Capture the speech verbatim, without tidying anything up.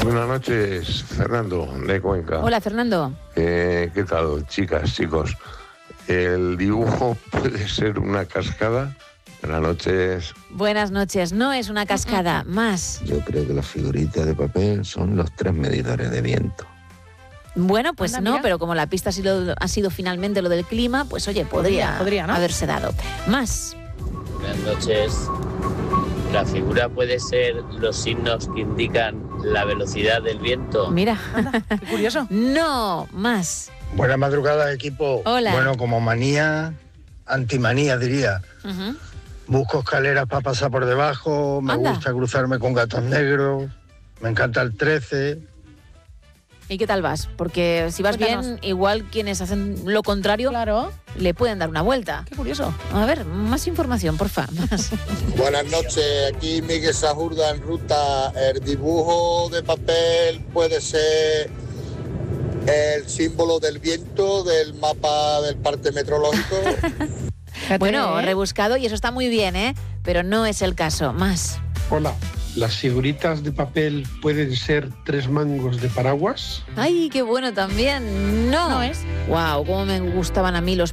Buenas noches, Fernando, de Cuenca. Hola, Fernando. Eh, ¿Qué tal, chicas, chicos? ¿El dibujo puede ser una cascada? Buenas noches. Buenas noches. No es una cascada, más. Yo creo que las figuritas de papel son los tres medidores de viento. Bueno, pues Anda, no, mira. pero como la pista ha sido, ha sido finalmente lo del clima, pues oye, podría, Podría, podría, ¿no? haberse dado. Más. Buenas noches. La figura puede ser los signos que indican la velocidad del viento. Mira. Anda, qué curioso. No, más. Buenas madrugadas, equipo. Hola. Bueno, como manía, antimanía diría. Ujú. Busco escaleras para pasar por debajo, me Anda. gusta cruzarme con gatos negros, me encanta el trece. ¿Y qué tal vas? Porque si vas Cuéntanos. bien, igual quienes hacen lo contrario Claro, le pueden dar una vuelta. qué curioso. A ver, más información, porfa. Más. Buenas noches, aquí Miguel Sajurda en ruta. El dibujo de papel puede ser el símbolo del viento del mapa del parte meteorológico. Fíjate, Bueno, ¿eh? rebuscado y eso está muy bien, ¿eh? Pero no es el caso. Más. Hola, ¿las figuritas de papel pueden ser tres mangos de paraguas? ¡Ay, qué bueno también! No. No es. Wow, cómo me gustaban a mí los